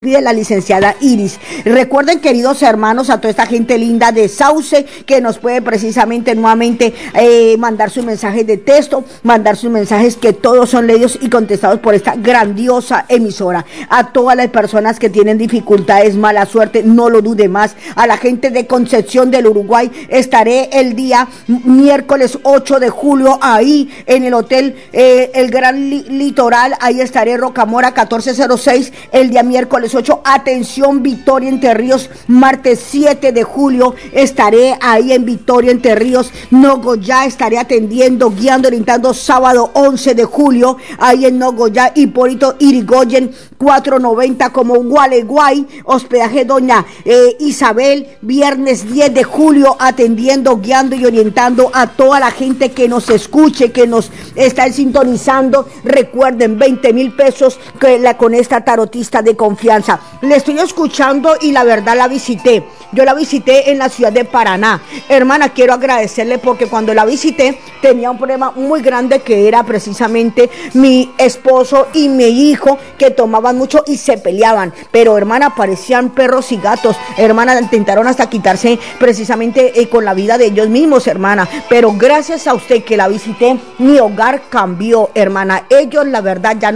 despide la licenciada Iris. Recuerden, queridos hermanos, a toda esta gente linda de Sauce, que nos puede precisamente nuevamente mandar sus mensajes de texto, mandar sus mensajes, que todos son leídos y contestados por esta grandiosa emisora. A todas las personas que tienen dificultades, mala suerte, no lo dude más. A la gente de Concepción del Uruguay, estaré el día miércoles 8 de julio ahí en el hotel El Gran Litoral. Ahí estaré, Rocamora 1406, el día miércoles 8. Atención, Victoria, Entre Ríos, martes 7 de julio estaré ahí en Victoria, Entre Ríos. Nogoyá estaré atendiendo, guiando, orientando, sábado 11 de julio ahí en Nogoyá. Hipólito Yrigoyen 490 como Gualeguay. Hospedaje Doña Isabel, viernes 10 de julio, atendiendo, guiando y orientando a toda la gente que nos escuche, que nos está sintonizando. Recuerden, 20,000 pesos con esta tarotista de confianza. Le estoy escuchando y la verdad la visité. Yo la visité en la ciudad de Paraná. Hermana, quiero agradecerle porque cuando la visité tenía un problema muy grande, que era precisamente mi esposo y mi hijo, que tomaban mucho y se peleaban. Pero, hermana, parecían perros y gatos. Hermana, intentaron hasta quitarse precisamente con la vida de ellos mismos, hermana. Pero gracias a usted que la visité, mi hogar cambió, hermana. Ellos, la verdad, ya no